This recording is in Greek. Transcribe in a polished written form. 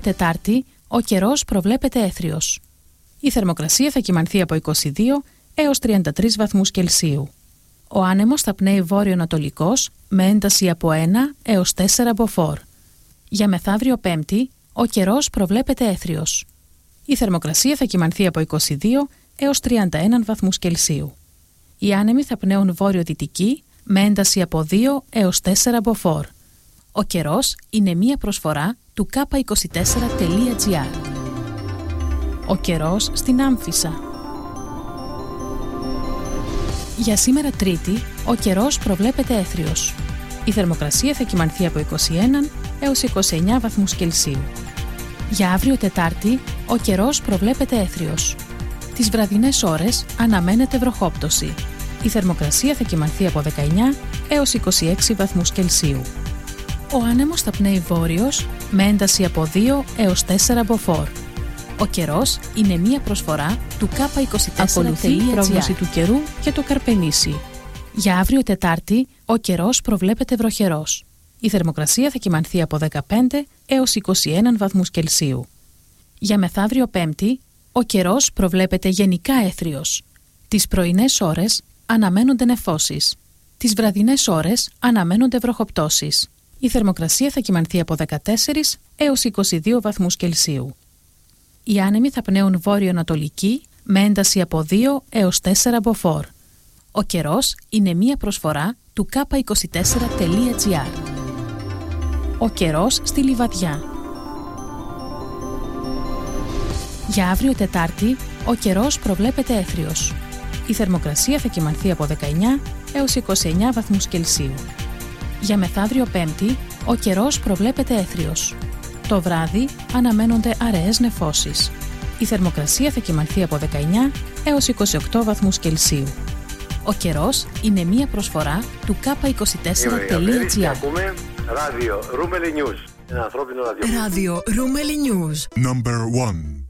Τετάρτη, ο καιρός προβλέπεται έθριος. Η θερμοκρασία θα κυμανθεί από 22 έως 33 βαθμούς Κελσίου. Ο άνεμος θα πνέει βόρειο-ανατολικός με ένταση από 1 έως 4 μποφόρ. Για μεθαύριο Πέμπτη, ο καιρός προβλέπεται έθριος. Η θερμοκρασία θα κυμανθεί από 22 έως 31 βαθμούς Κελσίου. Οι άνεμοι θα πνέουν βόρειο-δυτική με ένταση από 2 έως 4 μποφόρ. Ο καιρός είναι μία προσφορά του k24.gr. Ο καιρός στην Άμφισσα. Για σήμερα Τρίτη, ο καιρός προβλέπεται έθριος. Η θερμοκρασία θα κυμανθεί από 21 έως 29 βαθμούς Κελσίου. Για αύριο Τετάρτη, ο καιρός προβλέπεται έθριος. Τις βραδινές ώρες αναμένεται βροχόπτωση. Η θερμοκρασία θα κυμανθεί από 19 έως 26 βαθμούς Κελσίου. Ο άνεμος θα πνέει βόρειος με ένταση από 2 έως 4 μποφόρ. Ο καιρός είναι μία προσφορά του k24.gr. Ακολουθεί η πρόγνωση του καιρού και το Καρπενήσι. Για αύριο Τετάρτη, ο καιρός προβλέπεται βροχερός. Η θερμοκρασία θα κυμανθεί από 15 έως 21 βαθμούς Κελσίου. Για μεθαύριο Πέμπτη, ο καιρός προβλέπεται γενικά έθριος. Τις πρωινές ώρες αναμένονται νεφώσεις. Τις βραδινές ώρες αναμένονται βροχοπτώσεις. Η θερμοκρασία θα κυμανθεί από 14 έως 22 βαθμούς Κελσίου. Οι άνεμοι θα πνέουν βόρειο-ανατολική με ένταση από 2 έως 4 μποφόρ. Ο καιρός είναι μία προσφορά του k24.gr. Ο καιρός στη Λιβαδιά. Για αύριο Τετάρτη, ο καιρός προβλέπεται έθριος. Η θερμοκρασία θα κυμανθεί από 19 έως 29 βαθμούς Κελσίου. Για μεθαύριο Πέμπτη, ο καιρός προβλέπεται έθριος. Το βράδυ αναμένονται αραιές νεφώσεις. Η θερμοκρασία θα κυμανθεί από 19 έως 28 βαθμούς Κελσίου. Ο καιρός είναι μία προσφορά του k24.gr. Ακούμε Ράδιο Ρούμελι News. Ένα ανθρώπινο ραδιόφωνο. Ράδιο Ρούμελι News. Number 1.